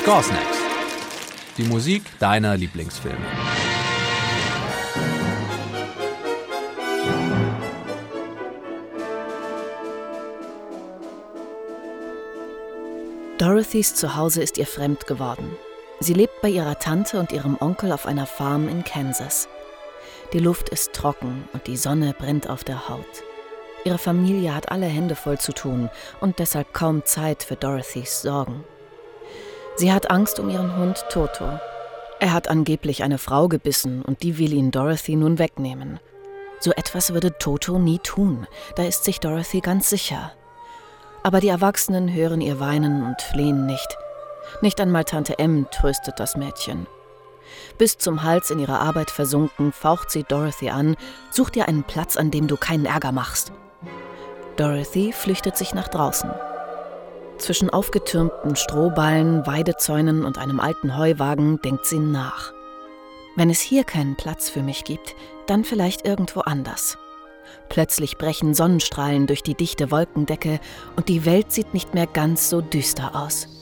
Score Snacks. Die Musik deiner Lieblingsfilme. Dorothys Zuhause ist ihr fremd geworden. Sie lebt bei ihrer Tante und ihrem Onkel auf einer Farm in Kansas. Die Luft ist trocken und die Sonne brennt auf der Haut. Ihre Familie hat alle Hände voll zu tun und deshalb kaum Zeit für Dorothys Sorgen. Sie hat Angst um ihren Hund Toto. Er hat angeblich eine Frau gebissen und die will ihn Dorothy nun wegnehmen. So etwas würde Toto nie tun, da ist sich Dorothy ganz sicher. Aber die Erwachsenen hören ihr weinen und flehen nicht. Nicht einmal Tante Em tröstet das Mädchen. Bis zum Hals in ihre Arbeit versunken, faucht sie Dorothy an: Such dir einen Platz, an dem du keinen Ärger machst. Dorothy flüchtet sich nach draußen. Zwischen aufgetürmten Strohballen, Weidezäunen und einem alten Heuwagen denkt sie nach. Wenn es hier keinen Platz für mich gibt, dann vielleicht irgendwo anders. Plötzlich brechen Sonnenstrahlen durch die dichte Wolkendecke und die Welt sieht nicht mehr ganz so düster aus.